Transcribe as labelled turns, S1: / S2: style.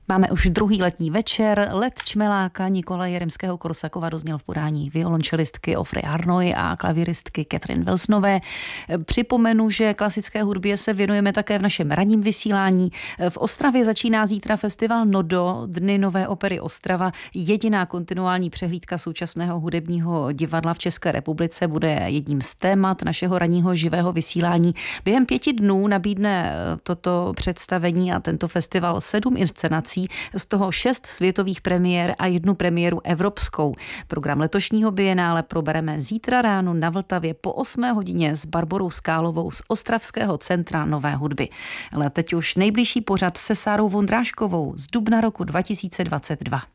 S1: Máme už druhý letní večer. Let čmeláka Nikolaje Jeremského-Korsakova dozněl v podání violončelistky Ofry Arnoy a klaviristky Catherine Wilsonové. Připomenu, že klasické hudbě se věnujeme také v našem ranním vysílání. V Ostravě začíná zítra festival Nodo, Dny nové opery Ostrava. Jediná kontinuální přehlídka současného hudebního divadla v České republice bude jedním z témat našeho ranního živého vysílání. Během 5 dnů nabídne toto představení a tento festival 7 inscenací, z toho 6 světových premiér a 1 premiéru evropskou. Program letošního bienále probereme zítra ráno na Vltavě po 8 hodině s Barborou Skálovou z Ostravského centra nové hudby. Ale teď už nejbližší pořad se Sárou Vondráškovou z dubna roku 2022.